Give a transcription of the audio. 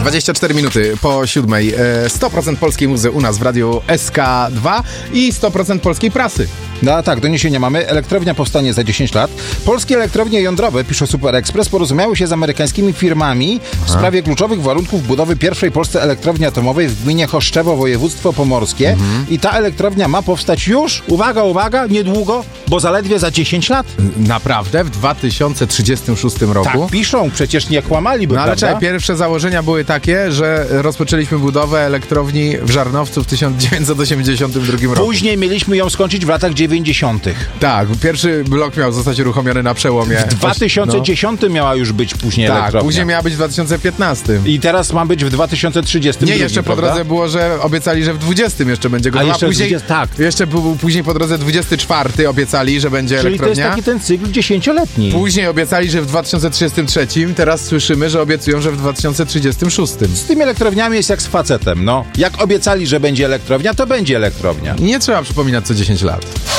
24 minuty po 7. 100% polskiej muzy u nas w radiu SK2 i 100% polskiej prasy. No tak, doniesienia mamy. Elektrownia powstanie za 10 lat. Polskie elektrownie jądrowe, pisze Super Express, porozumiały się z amerykańskimi firmami w sprawie kluczowych warunków budowy pierwszej w Polsce elektrowni atomowej w gminie Choszczewo, województwo pomorskie. I ta elektrownia ma powstać już, uwaga, niedługo, bo zaledwie za 10 lat. Naprawdę? W 2036 roku? Tak piszą, przecież nie kłamaliby, No ale prawda? czekaj, pierwsze założenia były takie, że rozpoczęliśmy budowę elektrowni w Żarnowcu w 1982 roku. Później mieliśmy ją skończyć w latach 90. Tak, pierwszy blok miał zostać uruchomiony na przełomie. W 2010 miała już być później Tak, elektrownia. później miała być w 2015. I teraz ma być w 2030. Nie, jeszcze po drodze było, że obiecali, że w 20 jeszcze będzie gotowa. jeszcze w Później, 20, tak. Jeszcze był później po drodze 24 obiecali, że będzie Czyli to jest elektrownia. taki ten cykl 10-letni. Później obiecali, że w 2033, teraz słyszymy, że obiecują, że w 2036. Z tymi elektrowniami jest jak z facetem, no. Jak obiecali, że będzie elektrownia, to będzie elektrownia. Nie trzeba przypominać co 10 lat.